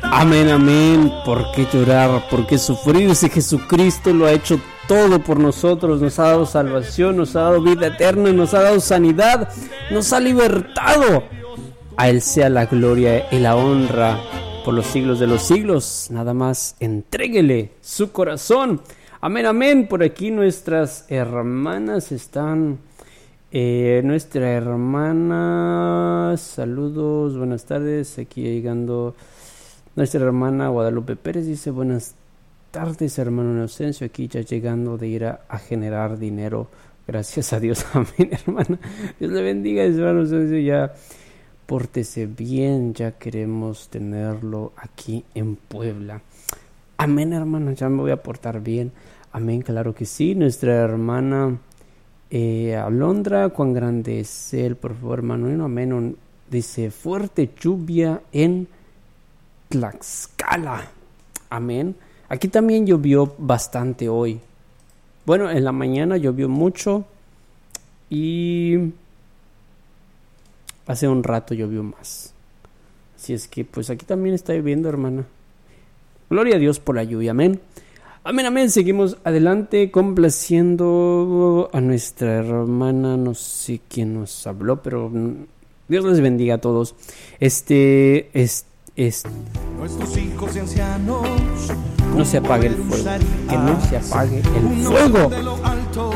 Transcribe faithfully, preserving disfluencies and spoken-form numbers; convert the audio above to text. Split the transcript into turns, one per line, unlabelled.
Amén, amén. ¿Por qué llorar? ¿Por qué sufrir? Si Jesucristo lo ha hecho todo por nosotros, nos ha dado salvación, nos ha dado vida eterna, nos ha dado sanidad, nos ha libertado. A Él sea la gloria y la honra por los siglos de los siglos. Nada más entréguele su corazón. Amén, amén. Por aquí nuestras hermanas están. Eh, nuestra hermana, saludos, buenas tardes. Aquí llegando nuestra hermana Guadalupe Pérez, dice buenas tardes, hermano Inocencio, aquí ya llegando de ir a, a generar dinero, gracias a Dios. Amén, hermana, Dios le bendiga, hermano Inocencio, ya pórtese bien, ya queremos tenerlo aquí en Puebla. Amén, hermano, ya me voy a portar bien. Amén, claro que sí. Nuestra hermana eh, Alondra, cuán grande es Él, por favor, hermano. Amén, dice fuerte lluvia en Tlaxcala. Amén. Aquí también llovió bastante hoy. Bueno, en la mañana llovió mucho y hace un rato llovió más. Así es que pues aquí también está lloviendo, hermana. Gloria a Dios por la lluvia. Amén. Amén, amén. Seguimos adelante complaciendo a nuestra hermana. No sé quién nos habló, pero Dios les bendiga a todos. Este... este Es,
nuestros hijos y ancianos,
no se apague el fuego, que no se apague el fuego.